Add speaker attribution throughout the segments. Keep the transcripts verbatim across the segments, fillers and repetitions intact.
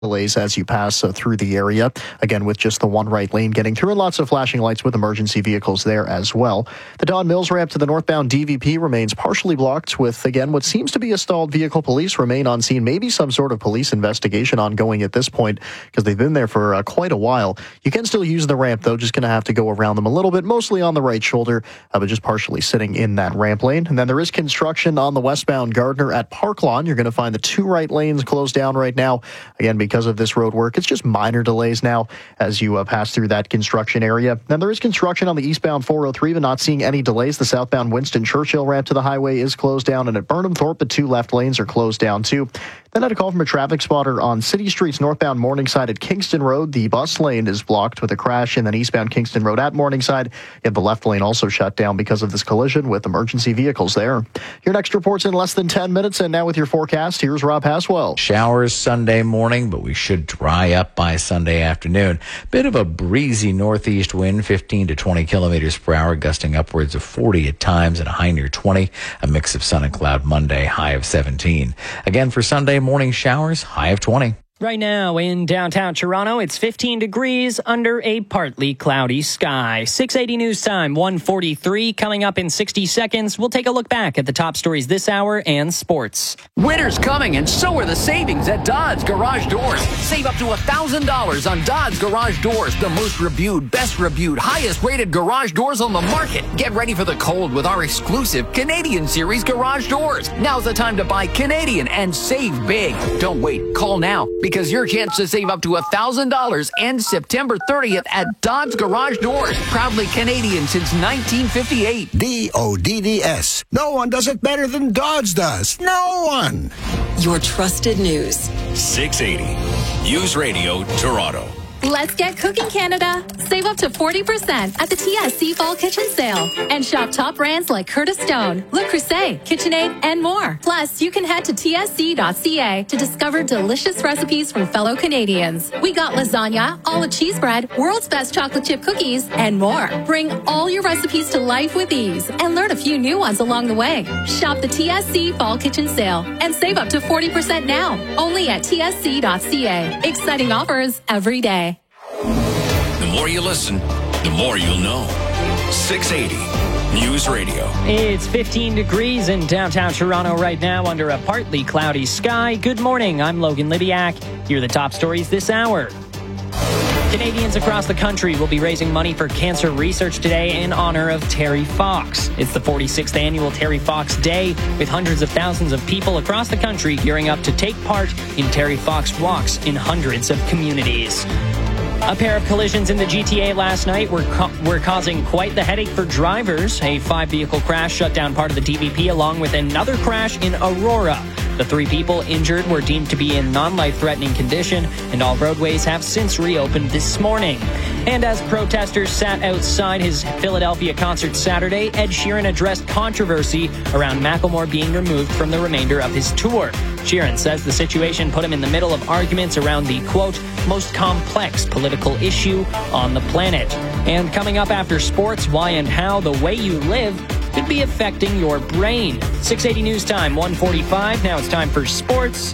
Speaker 1: delays as you pass uh, through the area. Again, with just the one right lane getting through and lots of flashing lights with emergency vehicles there as well. The Don Mills ramp to the northbound D V P remains partially blocked with, again, what seems to be a stalled vehicle. Police remain on scene. Maybe some sort of police investigation ongoing at this point because they've been there for uh, quite a while. You can still use the ramp, though. Just going to have to go around them a little bit, mostly on the right shoulder, uh, but just partially sitting in that ramp lane. And then there is construction on the westbound Gardner at Park Lawn. You're going to find the two right lanes closed down right now. Again, because Because of this road work. It's just minor delays now as you uh, pass through that construction area. Then there is construction on the eastbound four oh three, but not seeing any delays. The southbound Winston Churchill ramp to the highway is closed down, and at Burnham Thorpe, the two left lanes are closed down too. Then I had a call from a traffic spotter on City Streets northbound Morningside at Kingston Road. The bus lane is blocked with a crash, and then eastbound Kingston Road at Morningside. You have the left lane also shut down because of this collision with emergency vehicles there. Your next report's in less than ten minutes, and now with your forecast, here's Rob Haswell.
Speaker 2: Showers Sunday morning, but we should dry up by Sunday afternoon. Bit of a breezy northeast wind, fifteen to twenty kilometers per hour, gusting upwards of forty at times and a high near twenty. A mix of sun and cloud Monday, high of seventeen. Again for Sunday morning showers, high of twenty.
Speaker 3: Right now in downtown Toronto, it's fifteen degrees under a partly cloudy sky. six eighty News Time, one forty-three. Coming up in sixty seconds, we'll take a look back at the top stories this hour and sports.
Speaker 4: Winter's coming, and so are the savings at Dodds Garage Doors. Save up to one thousand dollars on Dodds Garage Doors, the most reviewed, best reviewed, highest rated garage doors on the market. Get ready for the cold with our exclusive Canadian Series garage doors. Now's the time to buy Canadian and save big. Don't wait. Call now, because your chance to save up to one thousand dollars ends September thirtieth at Dodds Garage Doors. Proudly Canadian since nineteen fifty-eight.
Speaker 5: D O D D S. No one does it better than Dodds does. No one.
Speaker 6: Your trusted news.
Speaker 7: six eighty News Radio Toronto.
Speaker 8: Let's get cooking, Canada. Save up to forty percent at the T S C Fall Kitchen Sale. And shop top brands like Curtis Stone, Le Creuset, KitchenAid, and more. Plus, you can head to T S C dot C A to discover delicious recipes from fellow Canadians. We got lasagna, olive cheese bread, world's best chocolate chip cookies, and more. Bring all your recipes to life with ease and learn a few new ones along the way. Shop the T S C Fall Kitchen Sale and save up to forty percent now. Only at T S C dot C A. Exciting offers every day.
Speaker 7: The more you listen, the more you'll know. six eighty News Radio.
Speaker 3: It's fifteen degrees in downtown Toronto right now under a partly cloudy sky. Good morning, I'm Logan Libiak. Here are the top stories this hour. Canadians across the country will be raising money for cancer research today in honor of Terry Fox. It's the forty-sixth annual Terry Fox Day, with hundreds of thousands of people across the country gearing up to take part in Terry Fox walks in hundreds of communities. A pair of collisions in the G T A last night were, co- were causing quite the headache for drivers. A five-vehicle crash shut down part of the D V P along with another crash in Aurora. The three people injured were deemed to be in non-life-threatening condition, and all roadways have since reopened this morning. And as protesters sat outside his Philadelphia concert Saturday, Ed Sheeran addressed controversy around Macklemore being removed from the remainder of his tour. Sheeran says the situation put him in the middle of arguments around the, quote, most complex political issue on the planet. And coming up after sports, why and how the way you live could be affecting your brain. six eighty News Time, one forty-five. Now it's time for sports.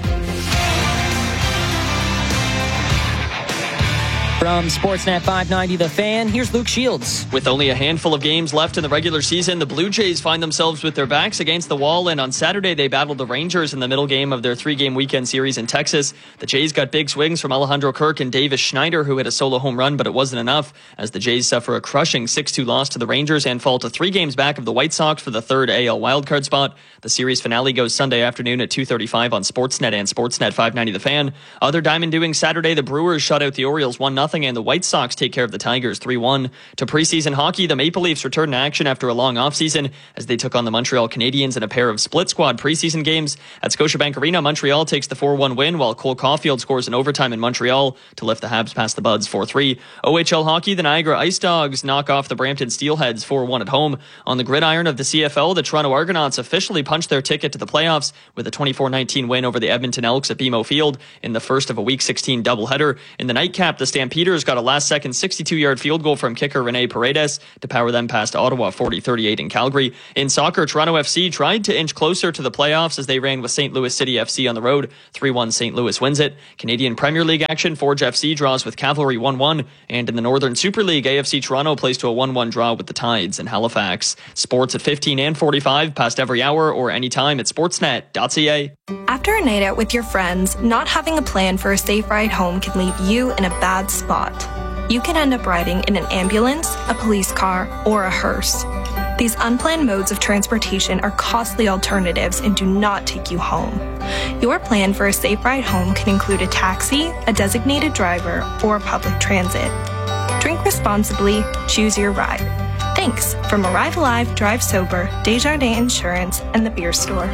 Speaker 3: From Sportsnet five ninety The Fan, here's Luke Shields.
Speaker 9: With only a handful of games left in the regular season, the Blue Jays find themselves with their backs against the wall, and on Saturday they battled the Rangers in the middle game of their three-game weekend series in Texas. The Jays got big swings from Alejandro Kirk and Davis Schneider, who hit a solo home run, but it wasn't enough as the Jays suffer a crushing six two loss to the Rangers and fall to three games back of the White Sox for the third A L wildcard spot. The series finale goes Sunday afternoon at two thirty-five on Sportsnet and Sportsnet five ninety The Fan. Other diamond doings Saturday, the Brewers shut out the Orioles one nothing, and the White Sox take care of the Tigers three one. To preseason hockey, the Maple Leafs return to action after a long offseason as they took on the Montreal Canadiens in a pair of split squad preseason games. At Scotiabank Arena, Montreal takes the four one win, while Cole Caulfield scores in overtime in Montreal to lift the Habs past the Buds four three. O H L hockey, the Niagara Ice Dogs knock off the Brampton Steelheads four one at home. On the gridiron of the C F L, the Toronto Argonauts officially punched their ticket to the playoffs with a twenty-four nineteen win over the Edmonton Elks at B M O Field in the first of a Week sixteen doubleheader. In the nightcap, the Stampede Peters got a last-second sixty-two-yard field goal from kicker Rene Paredes to power them past Ottawa forty thirty-eight in Calgary. In soccer, Toronto F C tried to inch closer to the playoffs as they ran with Saint Louis City F C on the road. three one Saint Louis wins it. Canadian Premier League action, Forge F C draws with Cavalry one one. And in the Northern Super League, A F C Toronto plays to a one one draw with the Tides in Halifax. Sports at fifteen and forty-five, past every hour or anytime at sportsnet dot c a.
Speaker 10: After a night out with your friends, not having a plan for a safe ride home can leave you in a bad spot. You can end up riding in an ambulance, a police car, or a hearse. These unplanned modes of transportation are costly alternatives and do not take you home. Your plan for a safe ride home can include a taxi, a designated driver, or public transit. Drink responsibly, choose your ride. Thanks from Arrive Alive, Drive Sober, Desjardins Insurance, and the Beer Store.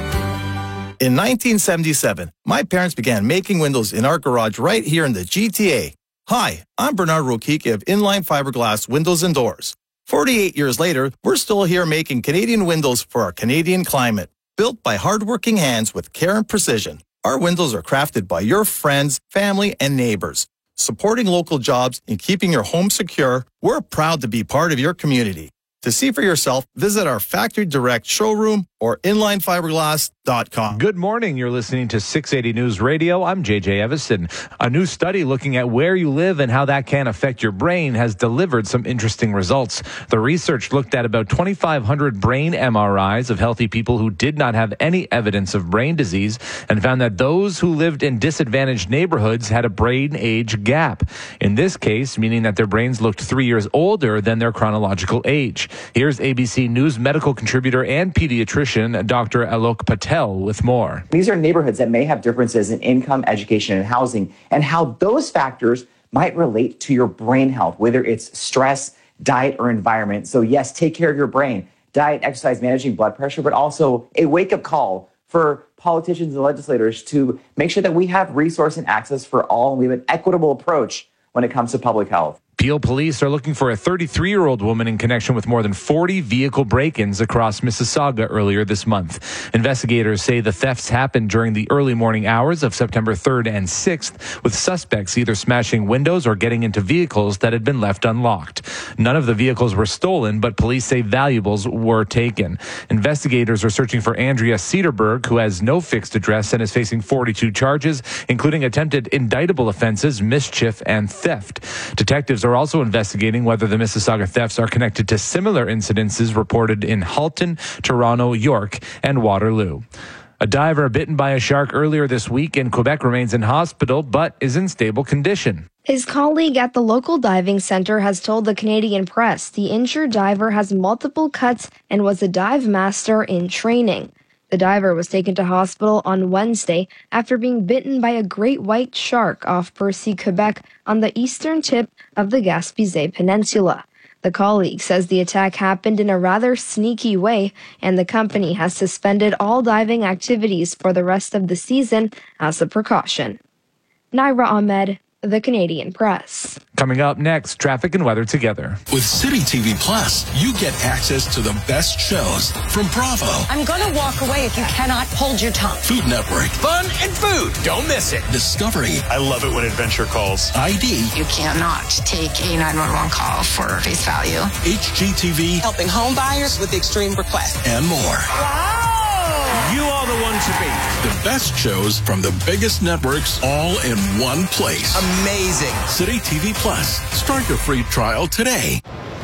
Speaker 11: In nineteen seventy-seven, my parents began making windows in our garage right here in the G T A. Hi, I'm Bernard Rokicki of Inline Fiberglass Windows and Doors. forty-eight years later, we're still here making Canadian windows for our Canadian climate. Built by hardworking hands with care and precision, our windows are crafted by your friends, family, and neighbors. Supporting local jobs and keeping your home secure, we're proud to be part of your community. To see for yourself, visit our Factory Direct showroom or inline fiberglass dot com.
Speaker 12: Good morning. You're listening to six eighty News Radio. I'm J J Evison. A new study looking at where you live and how that can affect your brain has delivered some interesting results. The research looked at about twenty-five hundred brain M R Is of healthy people who did not have any evidence of brain disease and found that those who lived in disadvantaged neighborhoods had a brain age gap. In this case, meaning that their brains looked three years older than their chronological age. Here's A B C News medical contributor and pediatrician Doctor Alok Patel with more.
Speaker 13: These are neighborhoods that may have differences in income, education, and housing, and how those factors might relate to your brain health, whether it's stress, diet, or environment. So yes, take care of your brain. Diet, exercise, managing blood pressure, but also a wake-up call for politicians and legislators to make sure that we have resource and access for all, and we have an equitable approach when it comes to public health.
Speaker 12: Peel police are looking for a thirty-three-year-old woman in connection with more than forty vehicle break-ins across Mississauga earlier this month. Investigators say the thefts happened during the early morning hours of September third and sixth, with suspects either smashing windows or getting into vehicles that had been left unlocked. None of the vehicles were stolen, but police say valuables were taken. Investigators are searching for Andrea Cedarberg, who has no fixed address and is facing forty-two charges, including attempted indictable offenses, mischief, and theft. Detectives are also investigating whether the Mississauga thefts are connected to similar incidences reported in Halton, Toronto, York, and Waterloo. A diver bitten by a shark earlier this week in Quebec remains in hospital but is in stable condition.
Speaker 14: His colleague at the local diving center has told the Canadian press the injured diver has multiple cuts and was a dive master in training. The diver was taken to hospital on Wednesday after being bitten by a great white shark off Percy, Quebec, on the eastern tip of the Gaspésie Peninsula. The colleague says the attack happened in a rather sneaky way, and the company has suspended all diving activities for the rest of the season as a precaution. Naira Ahmed, The Canadian Press.
Speaker 12: Coming up next, traffic and weather together.
Speaker 7: With City T V Plus, you get access to the best shows from Bravo.
Speaker 15: I'm going to walk away if you cannot hold your tongue.
Speaker 7: Food Network.
Speaker 16: Fun and food. Don't miss it.
Speaker 7: Discovery.
Speaker 16: I love it when adventure calls.
Speaker 7: I D.
Speaker 17: You cannot take a nine one one call for face value.
Speaker 7: H G T V.
Speaker 18: Helping home buyers with extreme requests.
Speaker 7: And more.
Speaker 16: Wow. You are the one to beat.
Speaker 7: The best shows from the biggest networks all in one place.
Speaker 16: Amazing.
Speaker 7: City T V Plus. Start your free trial today.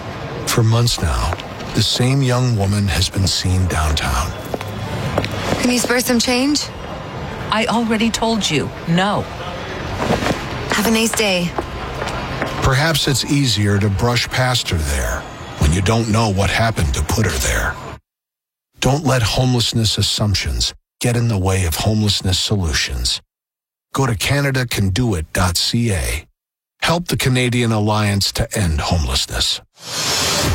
Speaker 5: For months now, the same young woman has been seen downtown.
Speaker 19: Can you spare some change?
Speaker 20: I already told you, no.
Speaker 19: Have a nice day.
Speaker 5: Perhaps it's easier to brush past her there when you don't know what happened to put her there. Don't let homelessness assumptions get in the way of homelessness solutions. Go to Canada Can Do It dot C A. Help the Canadian Alliance to End Homelessness.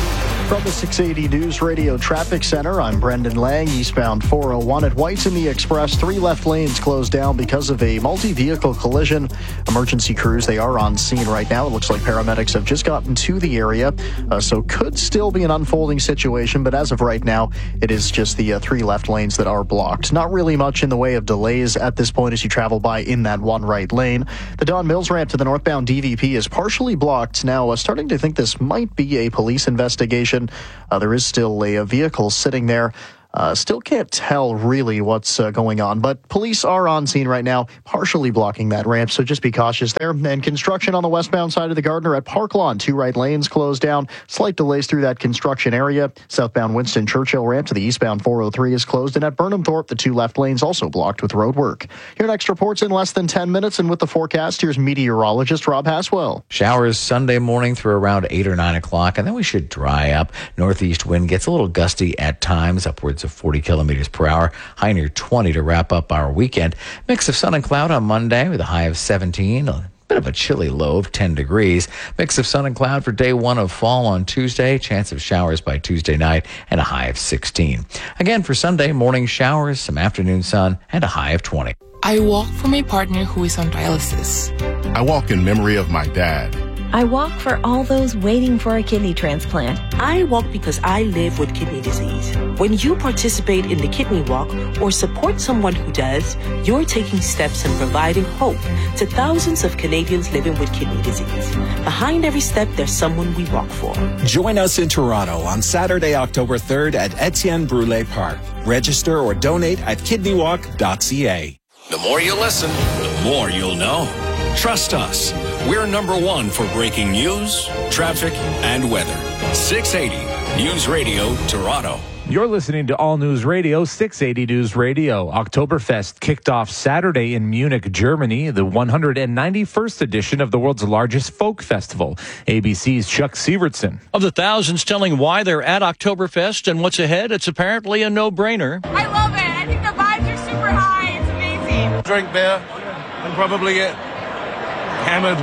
Speaker 1: From the six eighty News Radio Traffic Center, I'm Brendan Lang. Eastbound four oh one at White's in the Express. Three left lanes closed down because of a multi-vehicle collision. Emergency crews, they are on scene right now. It looks like paramedics have just gotten to the area, uh, so could still be an unfolding situation. But as of right now, it is just the uh, three left lanes that are blocked. Not really much in the way of delays at this point as you travel by in that one right lane. The Don Mills ramp to the northbound D V P is partially blocked. Now, uh, starting to think this might be a police investigation. Uh, there is still a, a vehicle sitting there. Uh, still can't tell really what's uh, going on, but police are on scene right now, partially blocking that ramp, so just be cautious there. And construction on the westbound side of the Gardner at Park Lawn. Two right lanes closed down. Slight delays through that construction area. Southbound Winston Churchill ramp to the eastbound four oh three is closed, and at Burnham Thorpe, the two left lanes also blocked with road work. Your next report's in less than ten minutes, and with the forecast, here's meteorologist Rob Haswell.
Speaker 2: Showers Sunday morning through around eight or nine o'clock, and then we should dry up. Northeast wind gets a little gusty at times, upwards of forty kilometers per hour, high near twenty to wrap up our weekend. Mix of sun and cloud on Monday with a high of seventeen, a bit of a chilly low of ten degrees. Mix of sun and cloud for day one of fall on Tuesday, chance of showers by Tuesday night, and a high of sixteen. Again for Sunday, morning showers, some afternoon sun, and a high of twenty.
Speaker 21: I walk for my partner who is on dialysis.
Speaker 22: I walk in memory of my dad.
Speaker 23: I walk for all those waiting for a kidney transplant.
Speaker 24: I walk because I live with kidney disease. When you participate in the kidney walk or support someone who does, you're taking steps and providing hope to thousands of Canadians living with kidney disease. Behind every step, there's someone we walk for.
Speaker 25: Join us in Toronto on Saturday, October third at Etienne Brule Park. Register or donate at kidney walk dot c a.
Speaker 7: The more you listen, the more you'll know. Trust us. We're number one for breaking news, traffic, and weather. six eighty News Radio, Toronto.
Speaker 12: You're listening to All News Radio, six eighty News Radio. Oktoberfest kicked off Saturday in Munich, Germany, the one hundred ninety-first edition of the world's largest folk festival. A B C's Chuck Sievertson.
Speaker 26: Of the thousands telling why they're at Oktoberfest and what's ahead, it's apparently a no-brainer.
Speaker 27: I love it. I think the vibes are super high. It's amazing.
Speaker 28: Drink beer and probably get hammered.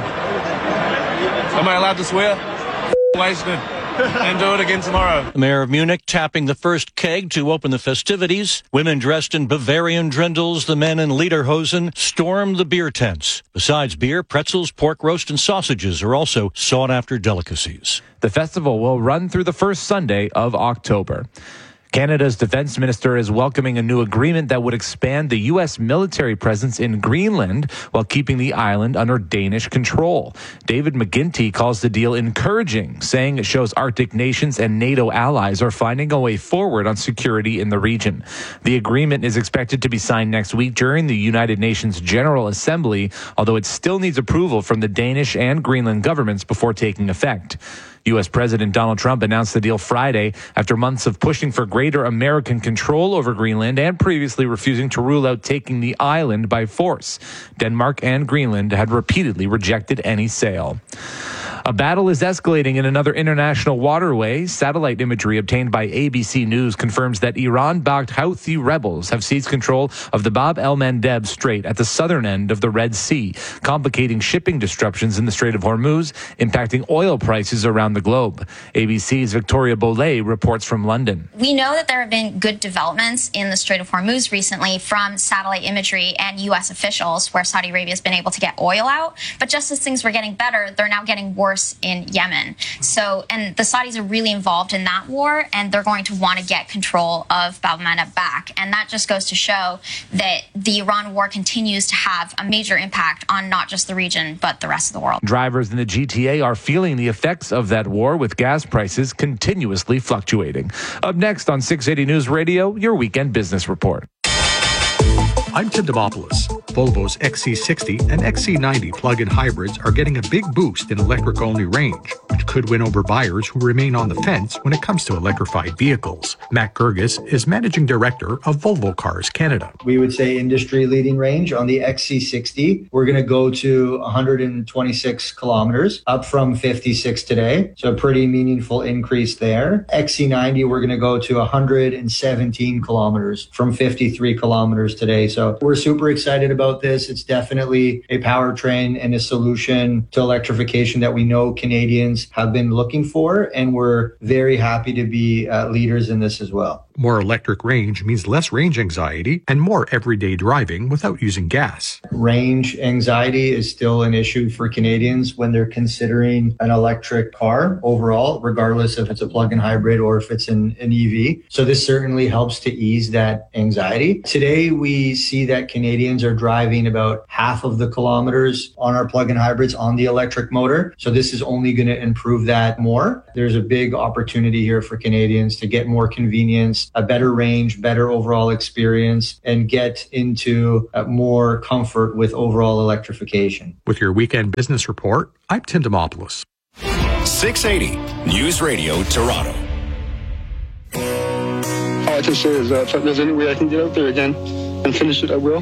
Speaker 28: Am I allowed to swear? Wasted. And do it again tomorrow.
Speaker 26: The mayor of Munich tapping the first keg to open the festivities. Women dressed in Bavarian drindles, the men in lederhosen, storm the beer tents. Besides beer, pretzels, pork roast, and sausages are also sought-after delicacies.
Speaker 12: The festival will run through the first Sunday of October. Canada's defense minister is welcoming a new agreement that would expand the U S military presence in Greenland while keeping the island under Danish control. David McGuinty calls the deal encouraging, saying it shows Arctic nations and NATO allies are finding a way forward on security in the region. The agreement is expected to be signed next week during the United Nations General Assembly, although it still needs approval from the Danish and Greenland governments before taking effect. U S President Donald Trump announced the deal Friday after months of pushing for greater American control over Greenland and previously refusing to rule out taking the island by force. Denmark and Greenland had repeatedly rejected any sale. A battle is escalating in another international waterway. Satellite imagery obtained by A B C News confirms that Iran-backed Houthi rebels have seized control of the Bab el-Mandeb Strait at the southern end of the Red Sea, complicating shipping disruptions in the Strait of Hormuz, impacting oil prices around the globe. A B C's Victoria Bollet reports from London.
Speaker 29: We know that there have been good developments in the Strait of Hormuz recently from satellite imagery and U S officials where Saudi Arabia has been able to get oil out. But just as things were getting better, they're now getting worse in Yemen. So, and the Saudis are really involved in that war, and they're going to want to get control of Bab el-Mandeb back. And that just goes to show that the Iran war continues to have a major impact on not just the region, but the rest of the world.
Speaker 12: Drivers in the G T A are feeling the effects of that war, with gas prices continuously fluctuating. Up next on six eighty News Radio, your weekend business report.
Speaker 30: I'm Tim Demopoulos. Volvo's X C sixty and X C ninety plug-in hybrids are getting a big boost in electric-only range, which could win over buyers who remain on the fence when it comes to electrified vehicles. Matt Gerges is Managing Director of Volvo Cars Canada.
Speaker 31: We would say industry-leading range on the X C sixty. We're going to go to one hundred twenty-six kilometers, up from fifty-six today. So a pretty meaningful increase there. X C ninety, we're going to go to one hundred seventeen kilometers from fifty-three kilometers today. So we're super excited about about this. It's definitely a powertrain and a solution to electrification that we know Canadians have been looking for, and we're very happy to be uh, leaders in this as well.
Speaker 30: More electric range means less range anxiety and more everyday driving without using gas.
Speaker 31: Range anxiety is still an issue for Canadians when they're considering an electric car overall, regardless if it's a plug-in hybrid or if it's an, an E V. So this certainly helps to ease that anxiety. Today, we see that Canadians are driving about half of the kilometers on our plug-in hybrids on the electric motor. So this is only going to improve that more. There's a big opportunity here for Canadians to get more convenience, a better range, better overall experience, and get into uh, more comfort with overall electrification.
Speaker 30: With your weekend business report, I'm Tim Demopoulos.
Speaker 7: six eighty News Radio Toronto.
Speaker 3: All I can say is that if there's any way I can get out there again and finish it, I will.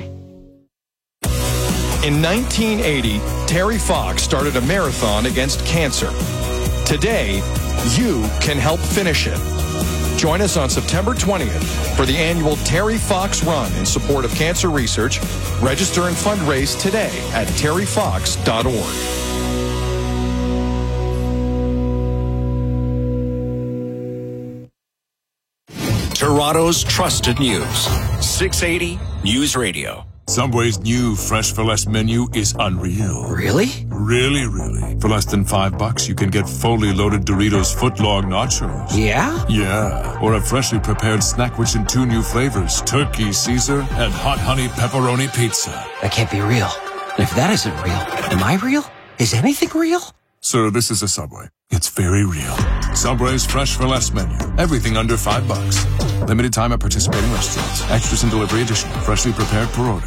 Speaker 4: In nineteen eighty, Terry Fox started a marathon against cancer. Today, you can help finish it. Join us on September twentieth for the annual Terry Fox Run in support of cancer research. Register and fundraise today at terry fox dot org.
Speaker 7: Toronto's trusted news. six eighty News Radio.
Speaker 6: Subway's new Fresh for Less menu is unreal.
Speaker 8: Really?
Speaker 6: Really, really. For less than five bucks, you can get fully loaded Doritos footlong nachos.
Speaker 8: Yeah?
Speaker 6: Yeah. Or a freshly prepared snack-wich in two new flavors, Turkey Caesar and Hot Honey Pepperoni Pizza.
Speaker 8: That can't be real. And if that isn't real, am I real? Is anything real?
Speaker 6: Sir, this is a Subway. It's very real. Subway's Fresh for Less menu. Everything under five bucks. Limited time at participating restaurants. Extras and delivery additional. Freshly prepared per order.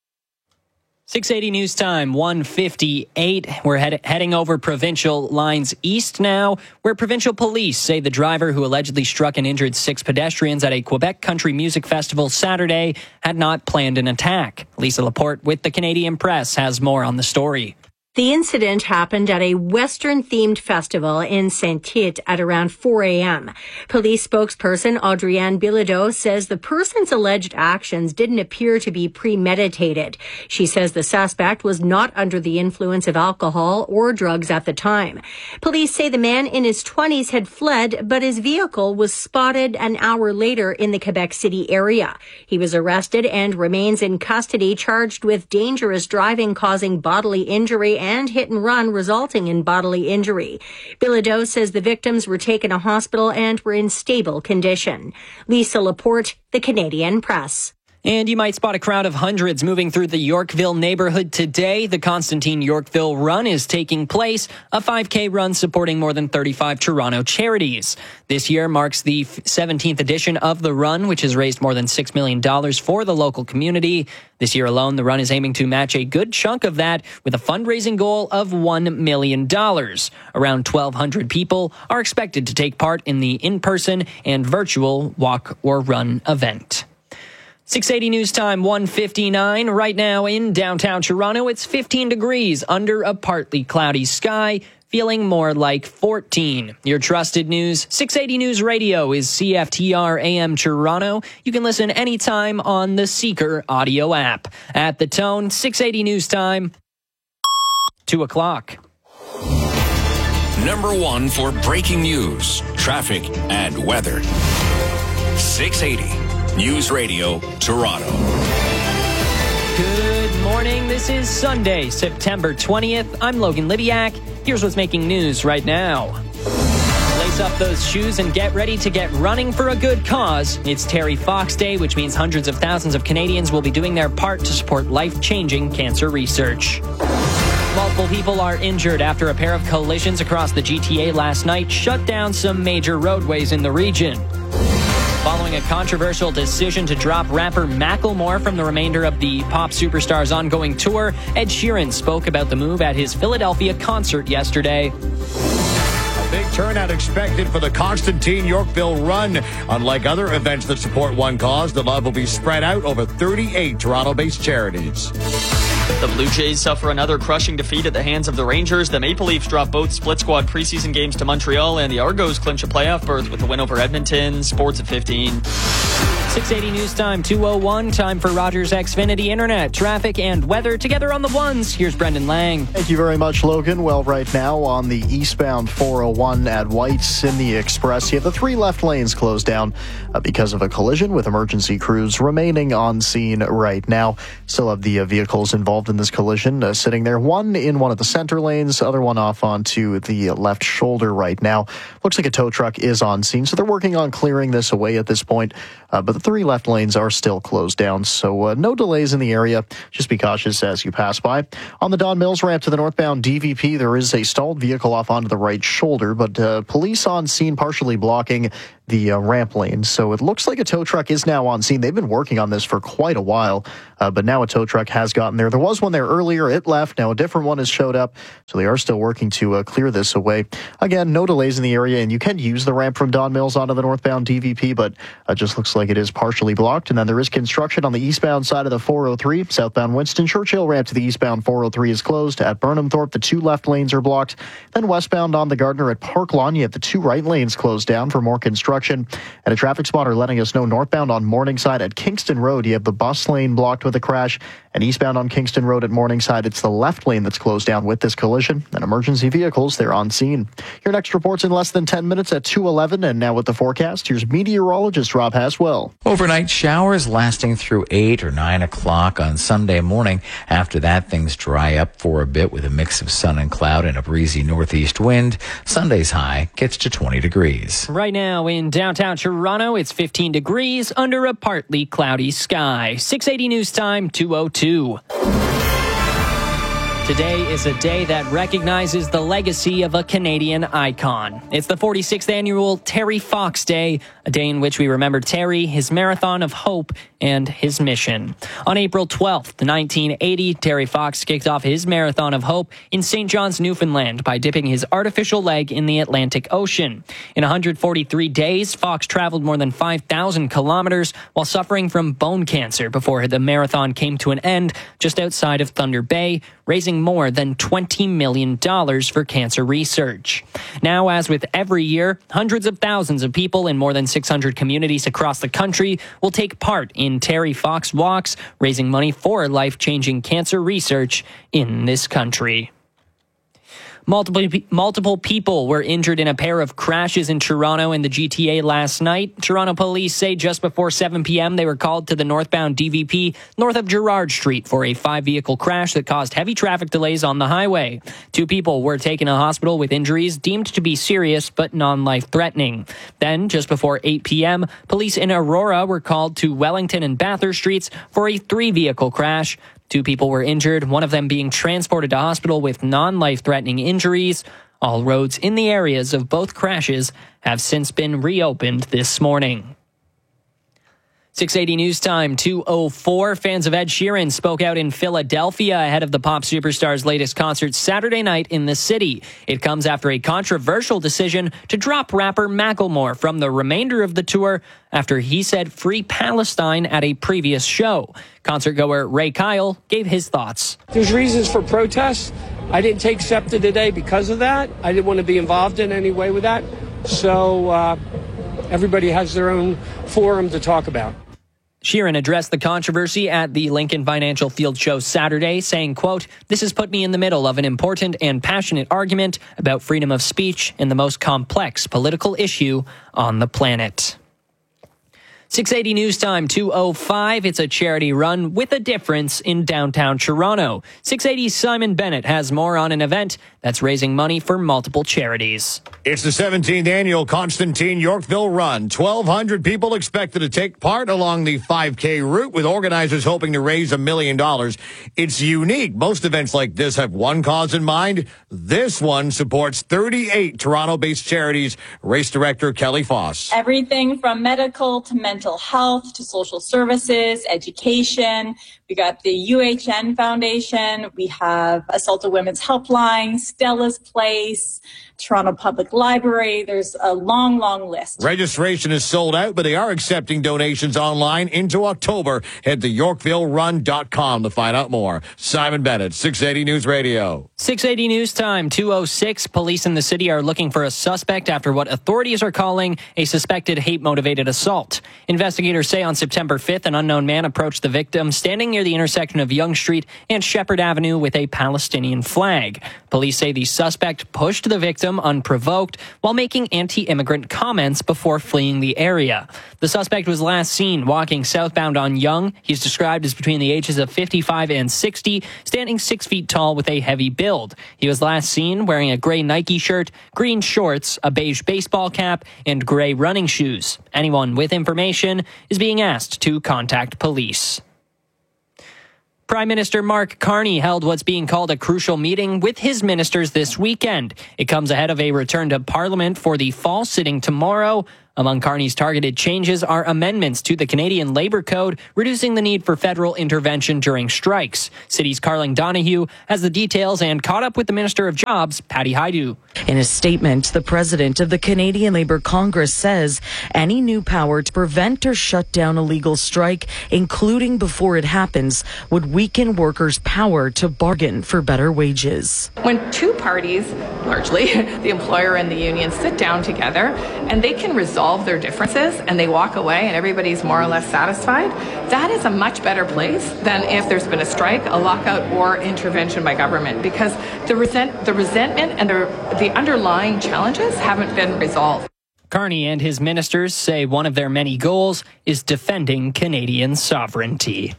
Speaker 9: six eighty News Time, one fifty-eight. We're head- heading over provincial lines east now, where provincial police say the driver who allegedly struck and injured six pedestrians at a Quebec country music festival Saturday had not planned an attack. Lisa Laporte with the Canadian Press has more on the story.
Speaker 10: The incident happened at a Western-themed festival in Saint-Tite at around four a.m. Police spokesperson Audrienne Bilodeau says the person's alleged actions didn't appear to be premeditated. She says the suspect was not under the influence of alcohol or drugs at the time. Police say the man in his twenties had fled, but his vehicle was spotted an hour later in the Quebec City area. He was arrested and remains in custody, charged with dangerous driving causing bodily injury and hit and run resulting in bodily injury. Bilodeau says the victims were taken to hospital and were in stable condition. Lisa Laporte, the Canadian Press.
Speaker 9: And you might spot a crowd of hundreds moving through the Yorkville neighborhood today. The Constantine Yorkville Run is taking place, a five K run supporting more than thirty-five Toronto charities. This year marks the seventeenth edition of the run, which has raised more than six million dollars for the local community. This year alone, the run is aiming to match a good chunk of that with a fundraising goal of one million dollars. Around twelve hundred people are expected to take part in the in-person and virtual walk or run event. six eighty News Time, one fifty-nine. Right now in downtown Toronto, it's fifteen degrees under a partly cloudy sky, feeling more like fourteen. Your trusted news, six eighty News Radio is C F T R A M Toronto. You can listen anytime on the Seeker audio app. At the tone, six eighty News Time, two o'clock.
Speaker 7: Number one for breaking news, traffic, and weather. six eighty News Radio, Toronto.
Speaker 9: Good morning. This is Sunday, September twentieth. I'm Logan Lidiak. Here's what's making news right now. Lace up those shoes and get ready to get running for a good cause. It's Terry Fox Day, which means hundreds of thousands of Canadians will be doing their part to support life-changing cancer research. Multiple people are injured after a pair of collisions across the G T A last night shut down some major roadways in the region. Following a controversial decision to drop rapper Macklemore from the remainder of the pop superstar's ongoing tour, Ed Sheeran spoke about the move at his Philadelphia concert yesterday. A big turnout expected for the Constantine Yorkville Run. Unlike other events that support one cause, the love will be spread out over thirty-eight Toronto-based charities.
Speaker 10: The Blue Jays suffer another crushing defeat at the hands of the Rangers. The Maple Leafs drop both split squad preseason games to Montreal, and the Argos clinch a playoff berth with a win over Edmonton. Sports at fifteen.
Speaker 9: six eighty News Time, two oh one. Time for Rogers Xfinity Internet, traffic, and weather together on the ones. Here's Brendan Lang.
Speaker 1: Thank you very much, Logan. Well, right now on the eastbound four oh one at White's in the Express, you have the three left lanes closed down uh, because of a collision, with emergency crews remaining on scene right now. Still have the uh, vehicles involved in this collision uh, sitting there. One in one of the center lanes, other one off onto the left shoulder right now. Looks like a tow truck is on scene, so they're working on clearing this away at this point. Uh, but the three left lanes are still closed down, so uh, no delays in the area. Just be cautious as you pass by. On the Don Mills ramp to the northbound D V P, there is a stalled vehicle off onto the right shoulder, but uh, police on scene partially blocking the uh, ramp lane. So it looks like a tow truck is now on scene. They've been working on this for quite a while, uh, but now a tow truck has gotten there. There was one there earlier. It left. Now a different one has showed up, so they are still working to uh, clear this away. Again, no delays in the area, and you can use the ramp from Don Mills onto the northbound D V P, but it just looks like it is partially blocked. And then there is construction on the eastbound side of the four oh three. Southbound Winston Churchill ramp to the eastbound four oh three is closed. At Burnham Thorpe, the two left lanes are blocked. Then westbound on the Gardner at Park Lawn, you have the two right lanes closed down for more construction. And a traffic spotter letting us know northbound on Morningside at Kingston Road, you have the bus lane blocked with a crash. And eastbound on Kingston Road at Morningside, it's the left lane that's closed down with this collision. And emergency vehicles, they're on scene. Your next report's in less than ten minutes at two eleven. And now with the forecast, here's meteorologist Rob Haswell.
Speaker 2: Overnight showers lasting through eight or nine o'clock on Sunday morning. After that, things dry up for a bit with a mix of sun and cloud and a breezy northeast wind. Sunday's high gets to twenty degrees.
Speaker 9: Right now in downtown Toronto, it's fifteen degrees under a partly cloudy sky. six eighty News Time, two oh two. Today is a day that recognizes the legacy of a Canadian icon. It's the forty-sixth annual Terry Fox Day, a day in which we remember Terry, his marathon of hope, and his mission. On April twelfth, nineteen eighty, Terry Fox kicked off his marathon of hope in Saint John's, Newfoundland by dipping his artificial leg in the Atlantic Ocean. In one hundred forty-three days, Fox traveled more than five thousand kilometers while suffering from bone cancer before the marathon came to an end just outside of Thunder Bay, raising more than twenty million dollars for cancer research. Now, as with every year, hundreds of thousands of people in more than six hundred communities across the country will take part in Terry Fox Walks, raising money for life-changing cancer research in this country. Multiple, multiple people were injured in a pair of crashes in Toronto and the G T A last night. Toronto police say just before seven p.m. they were called to the northbound D V P north of Gerrard Street for a five-vehicle crash that caused heavy traffic delays on the highway. Two people were taken to hospital with injuries deemed to be serious but non-life-threatening. Then, just before eight p.m., police in Aurora were called to Wellington and Bathurst Streets for a three-vehicle crash. Two people were injured, one of them being transported to hospital with non-life-threatening injuries. All roads in the areas of both crashes have since been reopened this morning. six eighty News Time, two oh four. Fans of Ed Sheeran spoke out in Philadelphia ahead of the pop superstar's latest concert Saturday night in the city. It comes after a controversial decision to drop rapper Macklemore from the remainder of the tour after he said Free Palestine at a previous show. Concertgoer Ray Kyle gave his thoughts.
Speaker 5: There's reasons for protests. I didn't take SEPTA today because of that. I didn't want to be involved in any way with that. So uh, everybody has their own forum to talk about.
Speaker 9: Sheeran addressed the controversy at the Lincoln Financial Field Show Saturday, saying, quote, "This has put me in the middle of an important and passionate argument about freedom of speech and the most complex political issue on the planet." six eighty News Time, two oh five. It's a charity run with a difference in downtown Toronto. six eighty's Simon Bennett has more on an event that's raising money for multiple charities.
Speaker 11: It's the seventeenth annual Constantine Yorkville Run. twelve hundred people expected to take part along the five K route, with organizers hoping to raise a million dollars. It's unique. Most events like this have one cause in mind. This one supports thirty-eight Toronto-based charities. Race director Kelly Foss.
Speaker 13: Everything from medical to mental health to social services, education. We We got the U H N Foundation. We have Assaulted Women's Helpline, Stella's Place, Toronto Public Library. There's a long, long list.
Speaker 11: Registration is sold out, but they are accepting donations online into October. Head to yorkville run dot com to find out more. Simon Bennett, six eighty News Radio.
Speaker 9: six eighty News Time, two oh six. Police in the city are looking for a suspect after what authorities are calling a suspected hate-motivated assault. Investigators say on September fifth, an unknown man approached the victim standing near the intersection of Yonge Street and Shepherd Avenue with a Palestinian flag. Police say the suspect pushed the victim unprovoked while making anti-immigrant comments before fleeing the area. The suspect was last seen walking southbound on Yonge. He's described as between the ages of fifty-five and sixty, standing six feet tall with a heavy build. He was last seen wearing a gray Nike shirt, green shorts, a beige baseball cap, and gray running shoes. Anyone with information is being asked to contact police. Prime Minister Mark Carney held what's being called a crucial meeting with his ministers this weekend. It comes ahead of a return to Parliament for the fall sitting tomorrow. Among Carney's targeted changes are amendments to the Canadian Labour Code, reducing the need for federal intervention during strikes. City's Carling Donahue has the details and caught up with the Minister of Jobs, Patty Hajdu.
Speaker 14: In a statement, the president of the Canadian Labour Congress says any new power to prevent or shut down a legal strike, including before it happens, would weaken workers' power to bargain for better wages.
Speaker 15: When two parties, largely the employer and the union, sit down together and they can resolve their differences and they walk away and everybody's more or less satisfied, that is a much better place than if there's been a strike, a lockout, or intervention by government, because the resent the resentment and the, the underlying challenges haven't been resolved.
Speaker 9: Carney and his ministers say one of their many goals is defending Canadian sovereignty.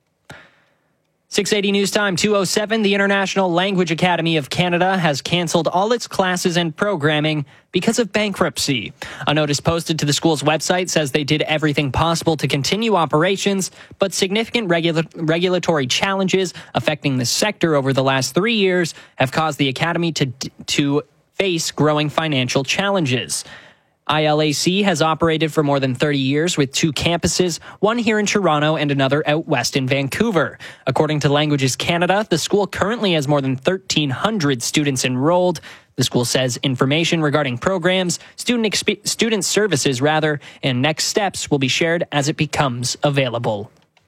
Speaker 9: six eighty News Time, two oh seven. The International Language Academy of Canada has cancelled all its classes and programming because of bankruptcy. A notice posted to the school's website says they did everything possible to continue operations, but significant regula- regulatory challenges affecting the sector over the last three years have caused the academy to to face growing financial challenges. I L A C has operated for more than thirty years with two campuses, one here in Toronto and another out west in Vancouver. According to Languages Canada, the school currently has more than thirteen hundred students enrolled. The school says information regarding programs, student exp- student services rather, and next steps will be shared as it becomes available.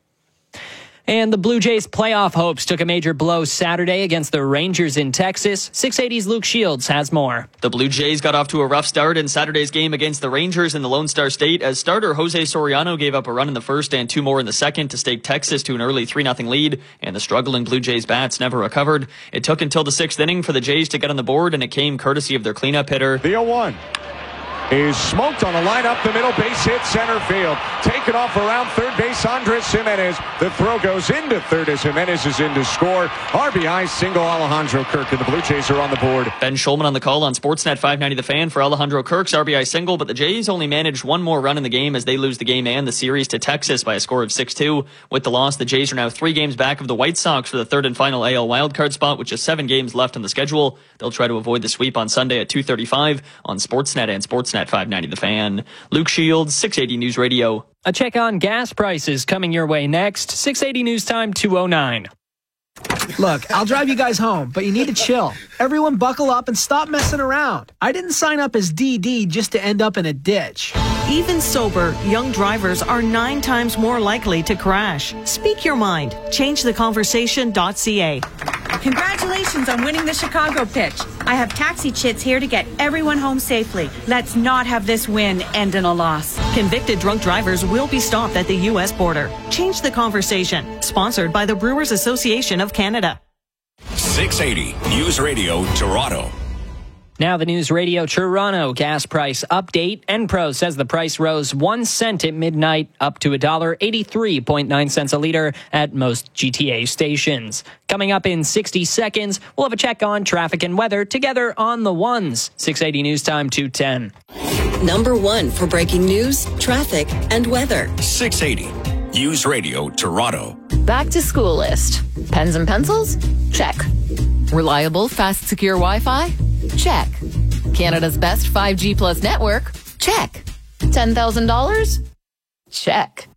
Speaker 9: And the Blue Jays' playoff hopes took a major blow Saturday against the Rangers in Texas. six eighty's Luke Shields has more.
Speaker 16: The Blue Jays got off to a rough start in Saturday's game against the Rangers in the Lone Star State as starter Jose Soriano gave up a run in the first and two more in the second to stake Texas to an early three nothing lead, and the struggling Blue Jays bats never recovered. It took until the sixth inning for the Jays to get on the board, and it came courtesy of their cleanup hitter.
Speaker 11: The oh one is smoked on a line up the middle, base hit center field. Taken off around third base, Andres Jimenez. The throw goes into third as Jimenez is in to score. R B I single Alejandro Kirk, and the Blue Jays are on the board.
Speaker 16: Ben Schulman on the call on Sportsnet five ninety The Fan for Alejandro Kirk's R B I single, but the Jays only managed one more run in the game as they lose the game and the series to Texas by a score of six two. With the loss, the Jays are now three games back of the White Sox for the third and final A L wildcard spot, with just seven games left on the schedule. They'll try to avoid the sweep on Sunday at two thirty-five on Sportsnet and Sportsnet five ninety The Fan. Luke Shields, six eighty News Radio.
Speaker 9: A check on gas prices coming your way next. six eighty News Time, two oh nine.
Speaker 17: Look, I'll drive you guys home, but you need to chill. Everyone buckle up and stop messing around. I didn't sign up as D D just to end up in a ditch.
Speaker 18: Even sober, young drivers are nine times more likely to crash. Speak your mind. change the conversation dot c a.
Speaker 19: Congratulations on winning the Chicago pitch. I have taxi chits here to get everyone home safely. Let's not have this win end in a loss.
Speaker 18: Convicted drunk drivers will be stopped at the U S border. Change the conversation. Sponsored by the Brewers Association of Canada.
Speaker 7: six eighty News Radio Toronto.
Speaker 9: Now the News Radio Toronto gas price update. Enpro says the price rose one cent at midnight, up to one dollar eighty-three point nine cents a liter at most G T A stations. Coming up in sixty seconds, we'll have a check on traffic and weather together on the ones. six eighty News Time, two ten.
Speaker 20: Number one for breaking news, traffic, and weather.
Speaker 7: six eighty News Radio Toronto.
Speaker 21: Back to school list. Pens and pencils? Check. Reliable, fast, secure Wi-Fi? Check. Canada's best five G plus network? Check. ten thousand dollars? Check.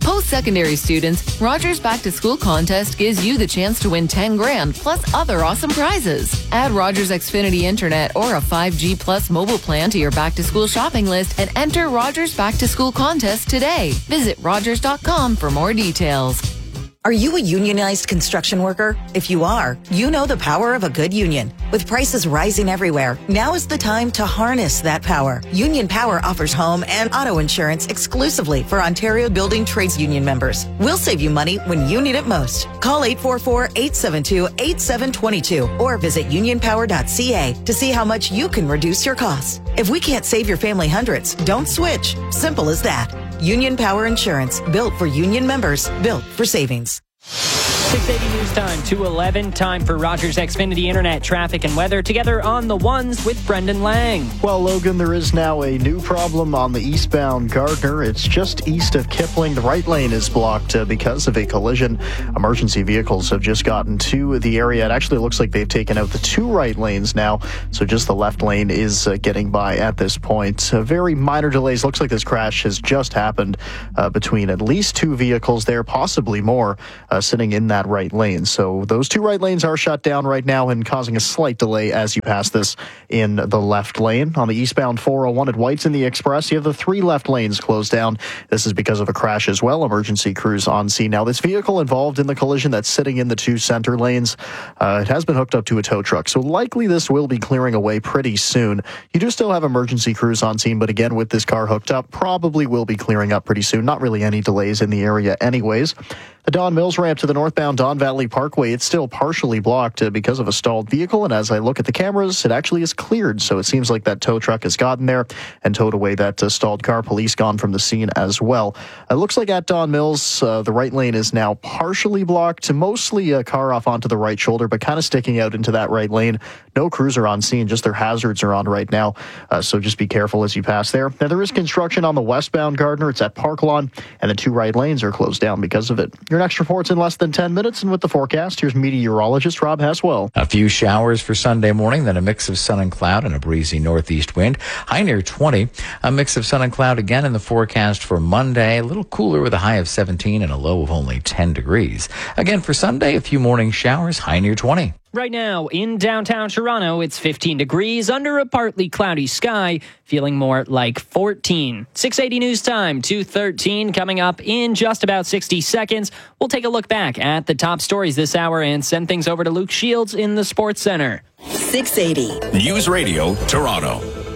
Speaker 21: post-secondary students, Rogers Back to School contest gives you the chance to win ten grand plus other awesome prizes. Add Rogers Xfinity Internet or a five G plus mobile plan to your back to school shopping list and enter Rogers Back to School contest today. Visit rogers dot com for more details.
Speaker 12: Are you a unionized construction worker? If you are, you know the power of a good union. With prices rising everywhere, now is the time to harness that power. Union Power offers home and auto insurance exclusively for Ontario Building Trades Union members. We'll save you money when you need it most. Call eight four four, eight seven two, eight seven two two or visit union power dot c a to see how much you can reduce your costs. If we can't save your family hundreds, don't switch. Simple as that. Union Power Insurance, built for union members, built for savings.
Speaker 9: six eighty News Time, two eleven. Time for Rogers Xfinity Internet, traffic and weather together on the ones with Brendan Lang.
Speaker 1: Well, Logan, there is now a new problem on the eastbound Gardner. It's just east of Kipling. The right lane is blocked uh, because of a collision. Emergency vehicles have just gotten to the area. It actually looks like they've taken out the two right lanes now, so just the left lane is uh, getting by at this point. Uh, very minor delays. Looks like this crash has just happened uh, between at least two vehicles there, possibly more, uh, sitting in that right lane. So those two right lanes are shut down right now and causing a slight delay as you pass this in the left lane. On the eastbound four oh one at Whites in the Express, you have the three left lanes closed down. This is because of a crash as well. Emergency crews on scene. Now, this vehicle involved in the collision that's sitting in the two center lanes, uh, it has been hooked up to a tow truck. So likely this will be clearing away pretty soon. You do still have emergency crews on scene, but again, with this car hooked up, probably will be clearing up pretty soon. Not really any delays in the area anyways. The Don Mills ramp to the northbound Don Valley Parkway, it's still partially blocked uh, because of a stalled vehicle, and as I look at the cameras, it actually is cleared, so it seems like that tow truck has gotten there and towed away that uh, stalled car. Police gone from the scene as well. It looks like at Don Mills, uh, the right lane is now partially blocked, mostly a car off onto the right shoulder, but kind of sticking out into that right lane. No crews are on scene, just their hazards are on right now, uh, so just be careful as you pass there. Now, there is construction on the westbound Gardner. It's at Park Lawn, and the two right lanes are closed down because of it. Your next report's in less than ten minutes, and with the forecast, here's meteorologist Rob Haswell.
Speaker 2: A few showers for Sunday morning, then a mix of sun and cloud and a breezy northeast wind. High near twenty. A mix of sun and cloud again in the forecast for Monday. A little cooler with a high of seventeen and a low of only ten degrees. Again for Sunday, a few morning showers, high near twenty.
Speaker 9: Right now, in downtown Toronto, it's fifteen degrees under a partly cloudy sky, feeling more like fourteen. six eighty News Time, two thirteen, coming up in just about sixty seconds. We'll take a look back at the top stories this hour and send things over to Luke Shields in the Sports Center.
Speaker 20: six eighty
Speaker 7: News Radio Toronto.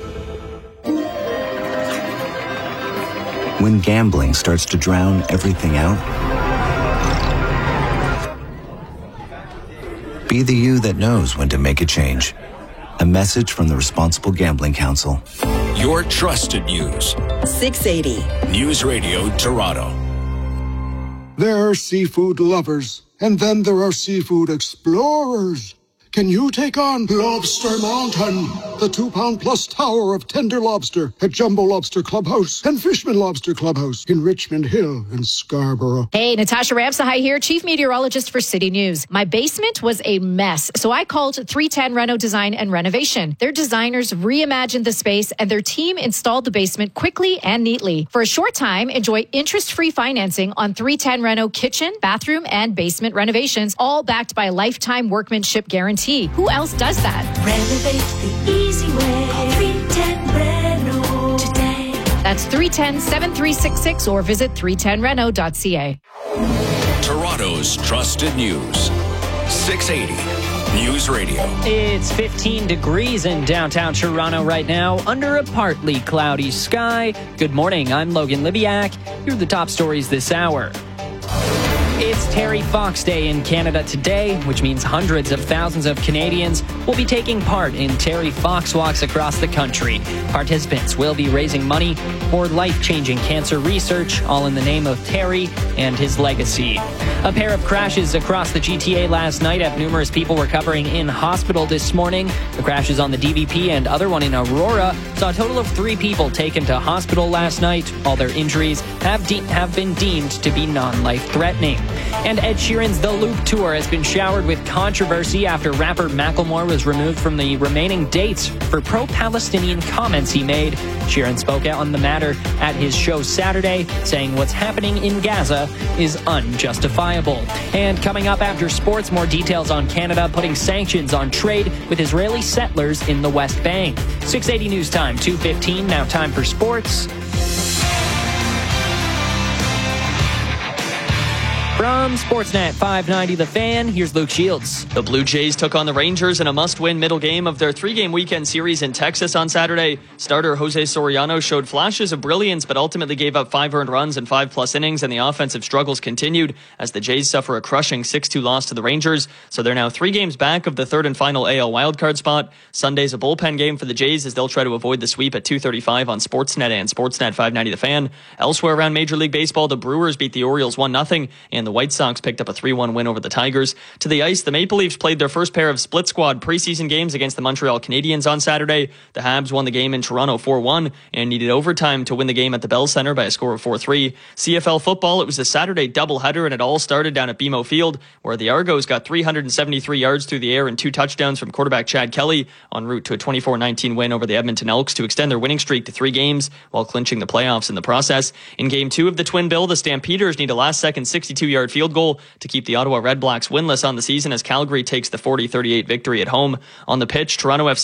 Speaker 22: When gambling starts to drown everything out, be the you that knows when to make a change. A message from the Responsible Gambling Council.
Speaker 7: Your trusted news.
Speaker 20: six eighty
Speaker 7: News Radio Toronto.
Speaker 23: There are seafood lovers, and then there are seafood explorers. Can you take on Lobster Mountain, the two-pound plus tower of tender lobster at Jumbo Lobster Clubhouse and Fishman Lobster Clubhouse in Richmond Hill and Scarborough?
Speaker 24: Hey, Natasha Ramsahai here, Chief Meteorologist for City News. My basement was a mess, so I called three ten Reno Design and Renovation. Their designers reimagined the space, and their team installed the basement quickly and neatly. For a short time, enjoy interest-free financing on three ten Reno kitchen, bathroom, and basement renovations, all backed by a lifetime workmanship guarantee. Who else does that?
Speaker 25: Renovate the easy way. Call three ten Reno today.
Speaker 24: That's three one zero, seven three six six or visit three ten reno dot c a.
Speaker 7: Toronto's trusted news. six eighty News Radio.
Speaker 9: It's fifteen degrees in downtown Toronto right now, under a partly cloudy sky. Good morning, I'm Logan Libiak. Here are the top stories this hour. It's Terry Fox Day in Canada today, which means hundreds of thousands of Canadians will be taking part in Terry Fox walks across the country. Participants will be raising money for life-changing cancer research, all in the name of Terry and his legacy. A pair of crashes across the G T A last night have numerous people recovering in hospital this morning. The crashes on the D V P and other one in Aurora saw a total of three people taken to hospital last night. All their injuries have, de- have been deemed to be non-life-threatening. And Ed Sheeran's The Loop Tour has been showered with controversy after rapper Macklemore was removed from the remaining dates for pro-Palestinian comments he made. Sheeran spoke out on the matter at his show Saturday, saying what's happening in Gaza is unjustifiable. And coming up after sports, more details on Canada putting sanctions on trade with Israeli settlers in the West Bank. six eighty News Time, two fifteen, now time for sports. From Sportsnet five ninety The Fan, here's Luke Shields.
Speaker 16: The Blue Jays took on the Rangers in a must-win middle game of their three-game weekend series in Texas on Saturday. Starter Jose Soriano showed flashes of brilliance, but ultimately gave up five earned runs in five-plus innings, and the offensive struggles continued as the Jays suffer a crushing six two loss to the Rangers. So they're now three games back of the third and final A L wildcard spot. Sunday's a bullpen game for the Jays as they'll try to avoid the sweep at two thirty-five on Sportsnet and Sportsnet five ninety The Fan. Elsewhere around Major League Baseball, the Brewers beat the Orioles one nothing, and the White Sox picked up a three one win over the Tigers. To the ice, the Maple Leafs played their first pair of split squad preseason games against the Montreal Canadiens on Saturday. The Habs won the game in Toronto four one and needed overtime to win the game at the Bell Centre by a score of four three. C F L football, it was a Saturday doubleheader, and it all started down at B M O Field, where the Argos got three hundred seventy-three yards through the air and two touchdowns from quarterback Chad Kelly, en route to a twenty-four nineteen win over the Edmonton Elks to extend their winning streak to three games while clinching the playoffs in the process. In game two of the Twin Bill, the Stampeders need a last-second sixty-two-yard field goal to keep the Ottawa Red Blacks winless on the season as Calgary takes the forty thirty-eight victory at home. On the pitch, Toronto F C